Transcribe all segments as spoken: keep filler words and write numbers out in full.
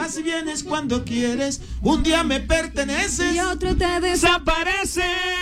vas y vienes cuando quieres. Un día me perteneces y otro te desapareces.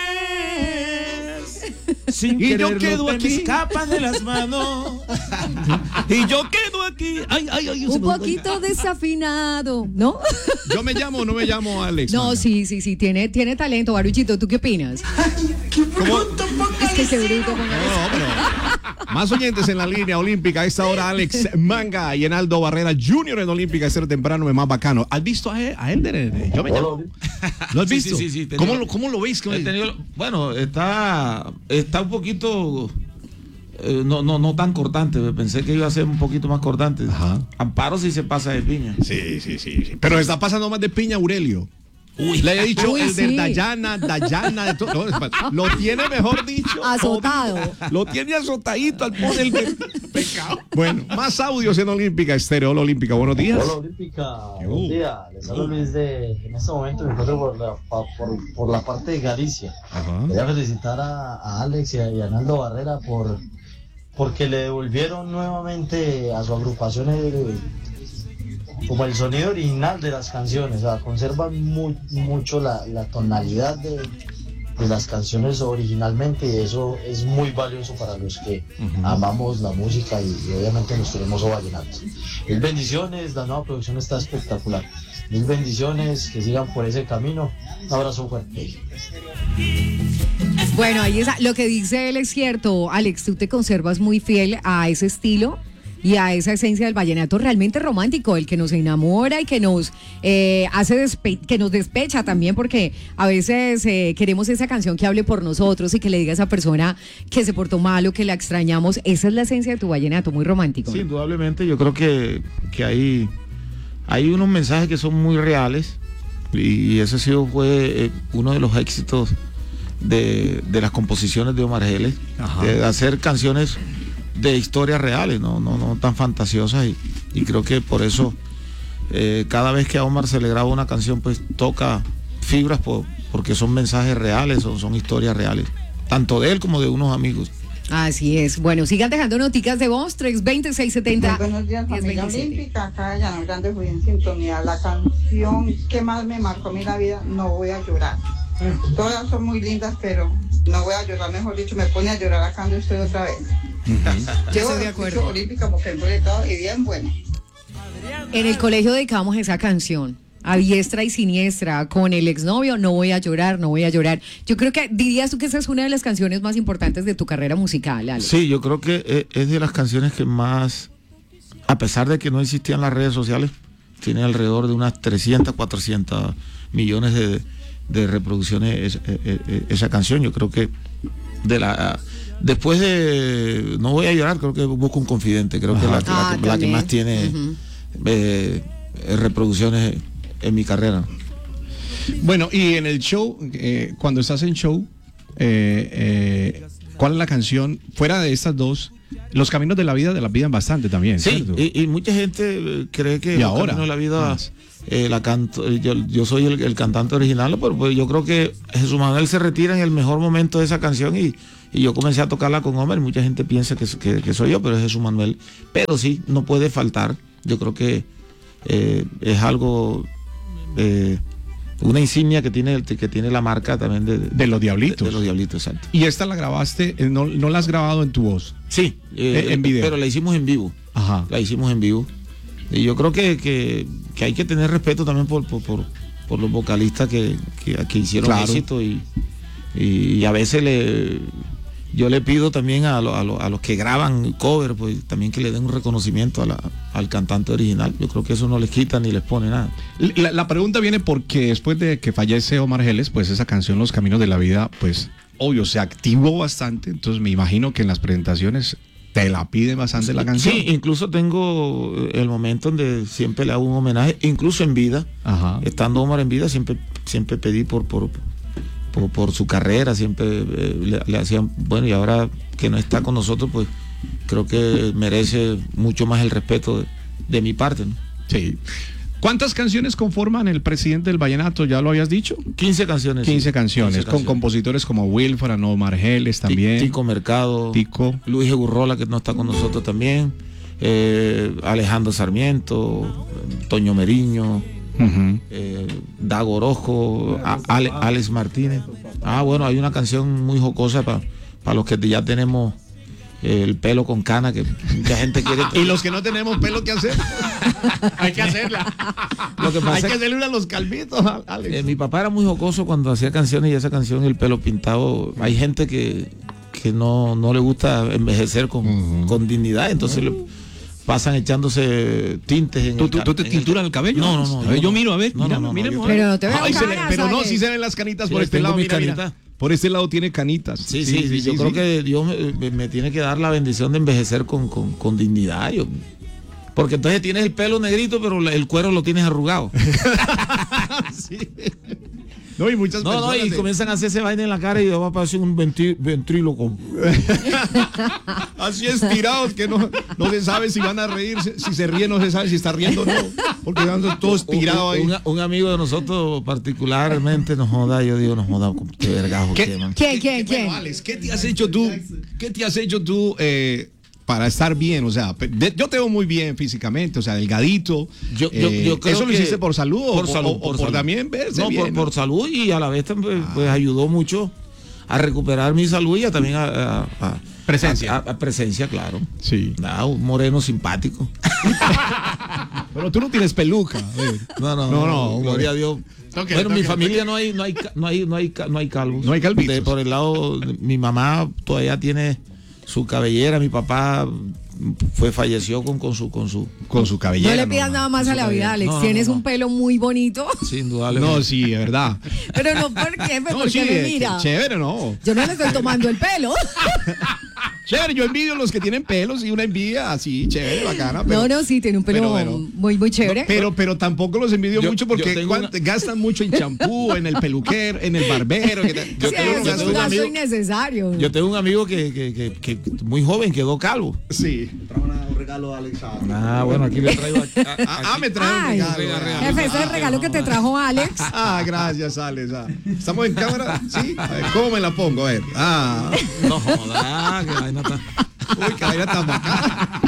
Sin y yo quedo aquí, escapas de las manos. Y yo quedo aquí. Ay, ay, ay, un poquito desafinado, ¿no? Yo me llamo o no me llamo Alex. No, manga. sí, sí, sí, tiene, tiene talento, Baruchito. ¿Tú qué opinas? Ay, qué bruto, es que qué bruto. No, no, pero más oyentes en la línea olímpica. A esta hora Alex Manga y Enaldo Barrera Junior en Olímpica. Ser temprano es más bacano. ¿Has visto a él? A él de, de, yo me llamo. ¿Lo has visto? Sí, sí, sí, sí, ¿Cómo, lo, ¿Cómo lo veis? Tenido, bueno, está, está un poquito... Eh, no, no, no tan cortante, pensé que iba a ser un poquito más cortante. Ajá. Amparo sí se pasa de piña. Sí, sí, sí, sí. Pero está pasando más de piña Aurelio. Uy. Le he dicho Uy, el sí. de Dayana, Dayana, de todo. Lo tiene, mejor dicho, azotado. Jodido. Lo tiene azotadito al poder del de pecado. Bueno, más audios en Olímpica Estéreo. Hola Olímpica, buenos días. Hola Olímpica, buen día. Les hablo Luis de, en este momento me encuentro por la, por, por la parte de Galicia. Ajá. Quería felicitar a, a Alex y a, y a Naldo Barrera por porque le devolvieron nuevamente a su agrupación el, como el sonido original de las canciones. O sea, conservan muy, mucho la, la tonalidad de, de las canciones originalmente, y eso es muy valioso para los que uh-huh. amamos la música y, y obviamente nos queremos vallenatos. Mil bendiciones, la nueva producción está espectacular. Mil bendiciones, que sigan por ese camino. Un abrazo fuerte. Bueno, ahí está. Lo que dice él es cierto, Alex, tú te conservas muy fiel a ese estilo y a esa esencia del vallenato realmente romántico, el que nos enamora y que nos eh, hace despe- que nos despecha también, porque a veces eh, queremos esa canción que hable por nosotros y que le diga a esa persona que se portó mal o que la extrañamos. Esa es la esencia de tu vallenato, muy romántico. Sí, indudablemente, yo creo que, que hay, hay unos mensajes que son muy reales, y ese sí fue eh, uno de los éxitos de, de las composiciones de Omar Geles, de hacer canciones de historias reales, no, no, no tan fantasiosas, y, y creo que por eso eh, cada vez que a Omar se le graba una canción, pues toca fibras por, porque son mensajes reales, son, son historias reales, tanto de él como de unos amigos. Así es. Bueno, sigan dejando noticas de voz, tres veinte, seiscientos setenta. Muy buenos días, familia olímpica, acá de Llano Grande, fui en sintonía. La canción que más me marcó en la vida, No voy a llorar. Todas son muy lindas, pero no voy a llorar, mejor dicho, me pone a llorar acá donde estoy otra vez. Uh-huh. Llevo de acuerdo. Olímpica porque he todo y bien bueno. En el colegio dedicamos esa canción a diestra y siniestra con el exnovio, No voy a llorar, no voy a llorar. Yo creo que dirías tú que esa es una de las canciones más importantes de tu carrera musical, Alex. Sí, yo creo que es de las canciones que más, a pesar de que no existían las redes sociales, tiene alrededor de unas trescientos, cuatrocientos millones de, de reproducciones esa, esa canción. Yo creo que de la después de No voy a llorar, creo que Busco un confidente, creo Ajá. que es la, ah, la, la que más tiene uh-huh. eh, reproducciones en mi carrera. Bueno, y en el show, eh, cuando estás en show, eh, eh, ¿cuál es la canción, fuera de estas dos? Los caminos de la vida, de la vida bastante también, sí, ¿cierto? Y, y mucha gente cree que ¿Y los ahora? caminos de la vida eh, la canto, yo, yo soy el, el cantante original, pero pues yo creo que Jesús Manuel se retira en el mejor momento de esa canción, y, y yo comencé a tocarla con Homer. Mucha gente piensa que, que, que soy yo, pero es Jesús Manuel. Pero sí, no puede faltar. Yo creo que eh, es algo... Eh, una insignia que tiene que tiene la marca también de, de, de los Diablitos. De, de los Diablitos, exacto. ¿Y esta la grabaste, no, no la has grabado en tu voz? Sí, eh, en video. Pero la hicimos en vivo. Ajá. La hicimos en vivo. Y yo creo que, que, que hay que tener respeto también por, por, por, por los vocalistas que, que, que hicieron claro. éxito, y, y a veces le yo le pido también a, lo, a, lo, a los que graban cover, pues también que le den un reconocimiento a la, al cantante original. Yo creo que eso no les quita ni les pone nada. La, la pregunta viene porque después de que fallece Omar Geles, pues esa canción Los Caminos de la Vida, pues obvio se activó bastante. Entonces me imagino que en las presentaciones te la piden bastante la canción. Sí, incluso tengo el momento donde siempre le hago un homenaje, incluso en vida. Ajá. Estando Omar en vida, siempre siempre pedí por por por, por su carrera, siempre eh, le, le hacían, bueno, y ahora que no está con nosotros, pues creo que merece mucho más el respeto de, de mi parte, ¿no? Sí. ¿Cuántas canciones conforman el presidente del vallenato? ¿Ya lo habías dicho? quince canciones. quince sí. canciones, quince con canciones. Compositores como Wilfran, Omar Geles también. Tico Mercado. Tico. Luis Egurrola, que no está con nosotros también. eh, Alejandro Sarmiento, Toño Meriño, Uh-huh. eh, Dago Orozco, a- Ale- Alex Martínez. Ah, bueno, hay una canción muy jocosa para pa los que ya tenemos eh, el pelo con cana, que mucha gente quiere. Y los que no tenemos pelo, ¿qué hacer? Hay que hacerla. Lo que pasa Hay que es- hacerle una a los calvitos, Alex. Eh, mi papá era muy jocoso cuando hacía canciones y esa canción, el pelo pintado. Hay gente que, que no, no le gusta envejecer con, Ujú. con dignidad, entonces le pasan echándose tintes en ¿Tú, el tú, ca- tú te en tinturas el cabello? No, no, no. A ver, yo miro, a ver. No, mira, no, no, mira, yo- mira. Pero no te veo Ay, se le- canas, pero no, Alex. sí se ven las canitas Sí, por este tengo lado, mis mira, mira. canitas. Por este lado tiene canitas. Sí, sí, sí, yo creo sí. que Dios me, me- me tiene que dar la bendición de envejecer con, con, con dignidad. Yo- porque entonces tienes el pelo negrito, pero la- el cuero lo tienes arrugado. Sí. No, y muchas No, no, personas. y de- comienzan a hacerse vaina en la cara y va a parecer un ventrí- ventríloco. Así estirados que no, no se sabe si van a reír, si si se ríe no se sabe si está riendo o no, porque van todos estirados ahí. Un, un- un amigo de nosotros particularmente nos joda, yo digo, nos joda, qué vergajo ¿Qué? que, man. ¿Quién, quién, Bueno, quién? Alex, ¿qué te has hecho tú? ¿Qué te has hecho tú eh, para estar bien? O sea, pe- de- yo te veo muy bien físicamente, o sea, delgadito. Yo, yo, Eh, yo creo ¿Eso lo que- hiciste por salud o por o- salud, o- o por por salud. también verse No, bien? por, ¿no? por salud y a la vez también, pues, ayudó mucho a recuperar mi salud y a también a, a- a- Presencia. a- a presencia, claro. Sí. Nada, un moreno simpático. Pero tú no tienes peluca. eh. No, no, No, no, gloria a Dios. Toque, bueno, toque, mi familia no hay, no hay, ca- no hay, no hay, ca- no hay calvos. No hay calvitos. De- por el lado, de- mi mamá todavía tiene su cabellera, mi papá fue falleció con, con su, con su, Con su No cabellera. le pidas normal. nada más a la vida, Alex. No, no, Tienes no. un pelo muy bonito. sin duda. No, sí, es verdad. Pero no, ¿por qué? No, ¿Por sí, qué me eh, mira? chévere, no. Yo no le estoy tomando el pelo. Chévere, yo envidio a los que tienen pelos y una envidia así, chévere, bacana. Pero, No, no, sí, tiene un pelo pero, pero- muy, muy chévere. Pero, pero tampoco los envidio Yo- mucho yo porque tengo cuan- una- gastan mucho en champú, en el peluquero, en el barbero. que te- yo Sí, tengo- eso yo es tengo un un gasto amigo- innecesario. Yo tengo un amigo que, que, que, que muy joven quedó calvo. Sí. Un regalo de Alex. Ah, bueno, aquí le traigo. a- a- Ah, ah, aquí- me trae un Ay, regalo. regalo, regalo. jefe, ese es el regalo que te trajo Alex. Ah, gracias, Alex. ah. ¿Estamos en cámara? Sí. A ver, ¿cómo me la pongo? A ver. Ah. No joda, que vaina está. Uy, que vaina tan bacana.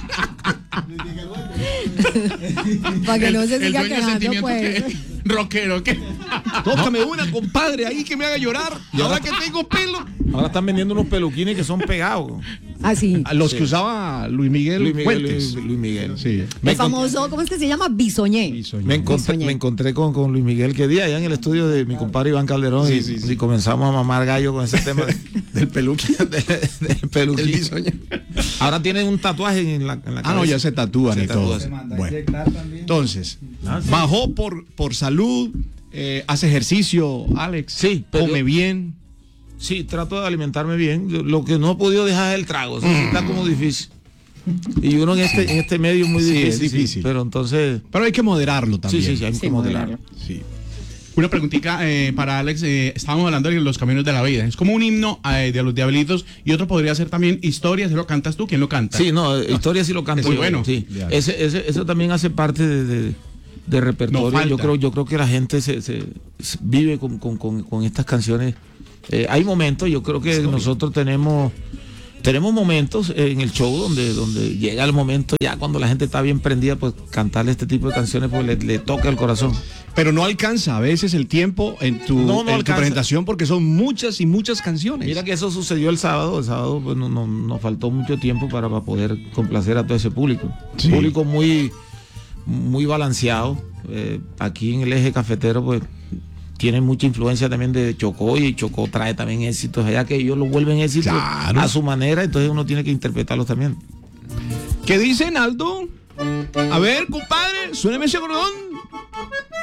Para que no se el siga dueño de quedando, sentimiento pues. que rockero, ¿qué? Tócame una, compadre, ahí que me haga llorar. Y Ahora ahora- que tengo pelo. Ahora están vendiendo unos peluquines que son pegados. Así. A los Sí. que usaba Luis Miguel, Luis Miguel, Fuentes. Luis, Luis Miguel. Sí. Me El famoso, ¿cómo es que se llama? Bisoñé. Me encontré, Bisoñé. me encontré con, con Luis Miguel que día allá en el estudio de mi compadre Iván Calderón Sí, y, sí, sí. y comenzamos a mamar gallo con ese tema de- del peluquín. de- del peluquín. El bisoñé. Ahora tienen un tatuaje en la, en la Ah, no, ya se tatúan Se y todo. tatúan. Bueno. Entonces, Ah, sí. bajó por, por salud, eh, hace ejercicio, Alex. Sí, pero come yo- bien. Sí, trato de alimentarme bien. Yo- Lo que no he podido dejar es el trago. Eso sí está como difícil. Y uno en este, en este medio es muy Sí, difícil. es difícil. Pero entonces. Pero hay que moderarlo Sí, también. sí, sí, hay que moderarlo. Sí. Una preguntita eh, para Alex. eh, estábamos hablando de los caminos de la vida. Es como un himno eh, de los diablitos y otro podría ser también historias. ¿Lo cantas tú? ¿Quién lo canta? Sí, no, historia sí lo canto. Muy yo, bueno. Sí. Ya. Ese, ese- eso también hace parte de, de- de repertorio. No falta. yo creo, yo creo que la gente se, se- se vive con, con- con- con estas canciones. Eh, hay momentos, yo creo que nosotros tenemos tenemos momentos en el show donde donde llega el momento ya cuando la gente está bien prendida, pues cantarle este tipo de canciones pues le, le toca el corazón. Pero no alcanza a veces el tiempo en tu, No, no en tu alcanza. presentación porque son muchas y muchas canciones. Mira que eso sucedió el sábado. El sábado pues, no, no- nos faltó mucho tiempo para, para poder complacer a todo ese público. Sí. Un público muy, muy balanceado. Eh, aquí en el eje cafetero, pues, tiene mucha influencia también de Chocó y Chocó trae también éxitos allá que ellos lo vuelven éxitos Claro. a su manera, entonces uno tiene que interpretarlos también. ¿Qué dice Naldo? A ver, compadre, suéneme ese cordón.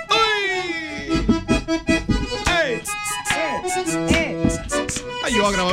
¡Ay! ¡Ey! Ay, yo voy a grabar